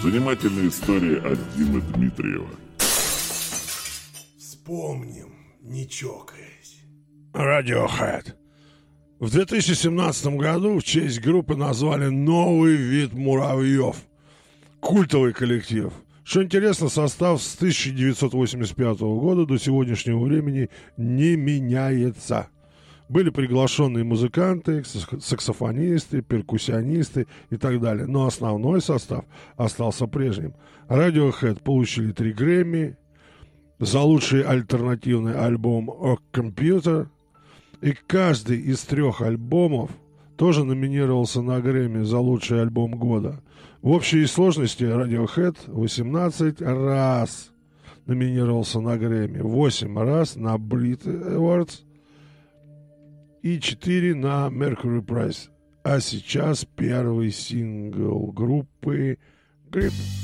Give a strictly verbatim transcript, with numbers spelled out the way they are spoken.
Занимательные истории от Димы Дмитриева. Вспомним, не чокаясь. Radiohead. В две тысячи семнадцатом году в честь группы назвали новый вид муравьев. Культовый коллектив. Что интересно, состав с тысяча девятьсот восемьдесят пятого года до сегодняшнего времени не меняется. Были приглашенные музыканты, саксофонисты, перкуссионисты и так далее. Но основной состав остался прежним. Radiohead получили три Грэмми за лучший альтернативный альбом «Rock Computer». И каждый из трех альбомов тоже номинировался на Грэмми за лучший альбом года. В общей сложности Radiohead восемнадцать раз номинировался на Грэмми, восемь раз на Brit Awards и четыре на Mercury Prize. А сейчас первый сингл группы «Grip».